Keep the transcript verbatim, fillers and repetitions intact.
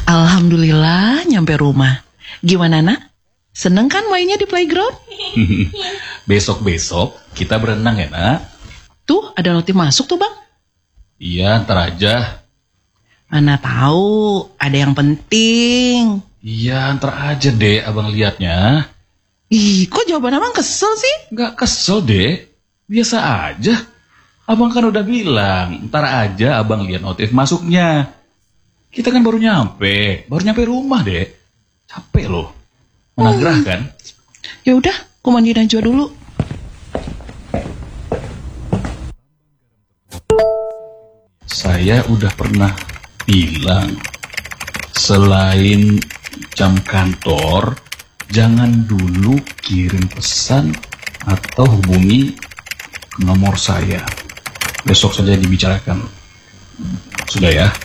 Alhamdulillah nyampe rumah. Gimana nak? Seneng kan mainnya di playground? Besok-besok kita berenang ya nak. Tuh ada notif masuk tuh bang. Iya ntar aja. Mana tahu ada yang penting. Iya ntar aja deh abang liatnya. Ih kok jawaban abang kesel sih? Gak kesel deh. Biasa aja. Abang kan udah bilang ntar aja abang lihat notif masuknya. Kita kan baru nyampe, baru nyampe rumah deh. Capek loh. Mana gerah kan? Ya udah, aku mandiin aja dulu. Saya udah pernah bilang, selain jam kantor, jangan dulu kirim pesan atau hubungi ke nomor saya. Besok saja dibicarakan. Sudah ya?